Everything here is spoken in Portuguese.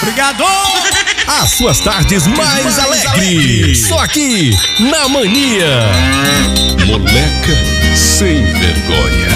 Obrigado! As suas tardes mais alegres. Só aqui, na Mania. Moleca sem vergonha.